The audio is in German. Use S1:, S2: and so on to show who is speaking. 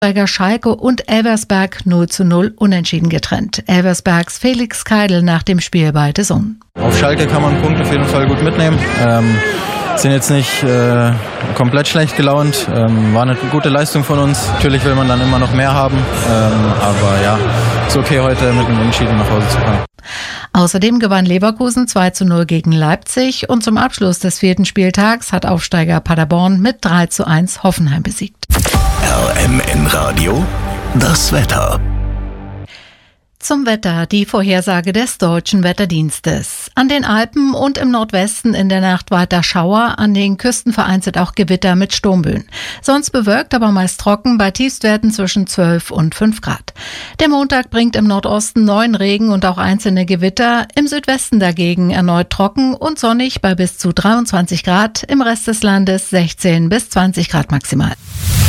S1: Schalke und Elversberg 0:0 unentschieden getrennt. Elversbergs Felix Keidel nach dem Spiel bei DAZN.
S2: Auf Schalke kann man Punkte auf jeden Fall gut mitnehmen. Sind jetzt nicht komplett schlecht gelaunt. War eine gute Leistung von uns. Natürlich will man dann immer noch mehr haben. Aber ja, ist okay, heute mit einem Unentschieden nach Hause zu kommen.
S1: Außerdem gewann Leverkusen 2:0 gegen Leipzig und zum Abschluss des 4. Spieltags hat Aufsteiger Paderborn mit 3:1 Hoffenheim besiegt.
S3: RMN Radio, das Wetter.
S1: Zum Wetter die Vorhersage des Deutschen Wetterdienstes. An den Alpen und im Nordwesten in der Nacht weiter Schauer, an den Küsten vereinzelt auch Gewitter mit Sturmböen. Sonst bewölkt, aber meist trocken bei Tiefstwerten zwischen 12 und 5 Grad. Der Montag bringt im Nordosten neuen Regen und auch einzelne Gewitter, im Südwesten dagegen erneut trocken und sonnig bei bis zu 23 Grad, im Rest des Landes 16 bis 20 Grad maximal.